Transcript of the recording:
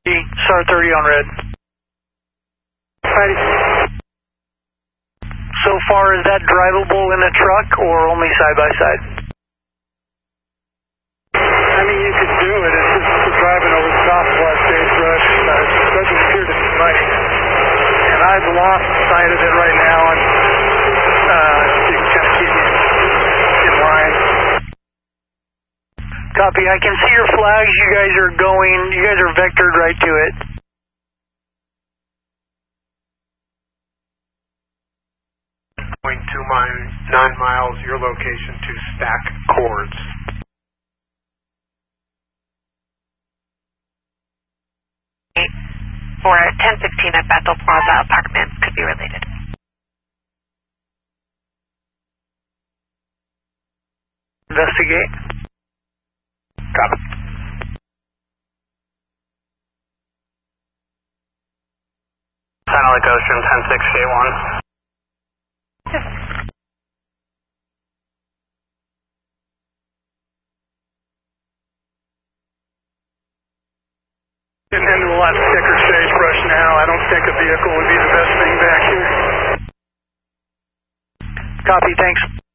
SAR 30 on red. Righty. So far, is that drivable in a truck or only side by side? I mean, you could do it. It's just driving over the top of our sagebrush. It doesn't appear to be muddy. And I've lost sight of it right now, and you can kind of keep me in line. Copy. I can see your flags. You guys are vectored right to it. Going 9 miles, your location to stack cords. For 1016 at Bethel Plaza Apartments could be related. Investigate. Copy. Channel Lake Ocean 1068-1. Getting into a lot thicker sagebrush now. I don't think a vehicle would be the best thing back here. Copy. Thanks.